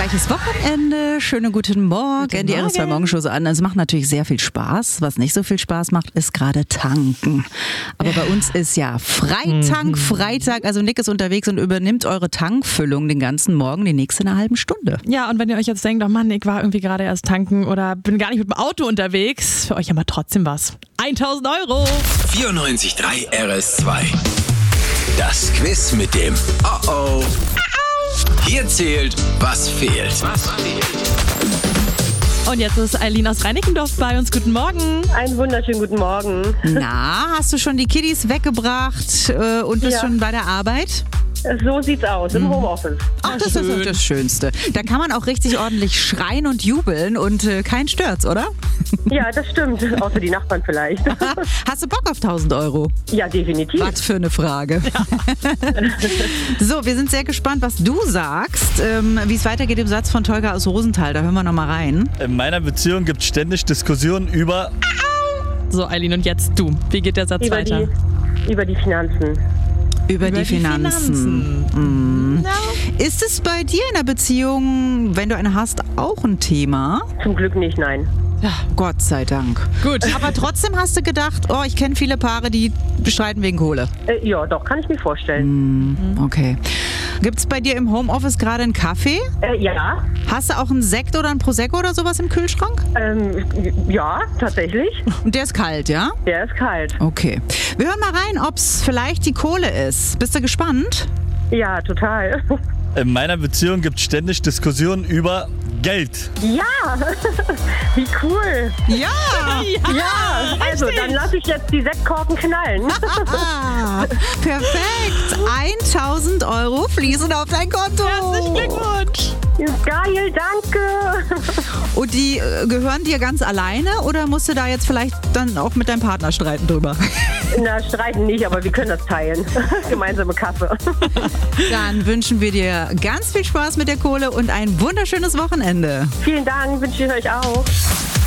Gleich ist Wochenende. Schönen guten Morgen. Die RS2 Morgenshow so an. Es macht natürlich sehr viel Spaß. Was nicht so viel Spaß macht, ist gerade tanken. Aber bei uns ist ja Freitag. Also Nick ist unterwegs und übernimmt eure Tankfüllung den ganzen Morgen, die nächste eine halbe Stunde. Ja, und wenn ihr euch jetzt denkt, oh Mann, ich war irgendwie gerade erst tanken oder bin gar nicht mit dem Auto unterwegs, für euch haben wir trotzdem was. 1.000 €. 94.3 RS2. Das Quiz mit dem Oh-Oh. Hier zählt, was fehlt. Und jetzt ist Eileen aus Reinickendorf bei uns. Guten Morgen. Einen wunderschönen guten Morgen. Na, hast du schon die Kiddies weggebracht und bist schon bei der Arbeit? So sieht's aus, im Homeoffice. Ach, das ist doch das Schönste. Da kann man auch richtig ordentlich schreien und jubeln und kein stört's, oder? Ja, das stimmt. Außer die Nachbarn vielleicht. Hast du Bock auf 1.000 €? Ja, definitiv. Was für eine Frage. Ja. So, wir sind sehr gespannt, was du sagst, wie es weitergeht im Satz von Tolga aus Rosenthal. Da hören wir nochmal rein. In meiner Beziehung gibt es ständig Diskussionen über... So, Eileen, und jetzt du. Wie geht der Satz weiter? Über die Finanzen. Über die Finanzen. Mhm. Ja. Ist es bei dir in der Beziehung, wenn du eine hast, auch ein Thema? Zum Glück nicht, nein. Ja, Gott sei Dank. Gut. Aber trotzdem hast du gedacht, oh, ich kenne viele Paare, die bestreiten wegen Kohle. Ja, doch, kann ich mir vorstellen. Okay. Gibt es bei dir im Homeoffice gerade einen Kaffee? Ja. Hast du auch einen Sekt oder einen Prosecco oder sowas im Kühlschrank? Ja, tatsächlich. Und der ist kalt, ja? Der ist kalt. Okay. Wir hören mal rein, ob es vielleicht die Kohle ist. Bist du gespannt? Ja, total. In meiner Beziehung gibt es ständig Diskussionen über Geld. Ja, wie cool. Ja! Ja, also dann lasse ich jetzt die Sektkorken knallen. Perfekt. 1.000 € fließen auf dein Konto. Herzlichen Glückwunsch. Geil, danke. Und die gehören dir ganz alleine oder musst du da jetzt vielleicht dann auch mit deinem Partner streiten drüber? Na, streiten nicht, aber wir können das teilen. Gemeinsame Kasse. Dann wünschen wir dir ganz viel Spaß mit der Kohle und ein wunderschönes Wochenende. Vielen Dank, wünsche ich euch auch.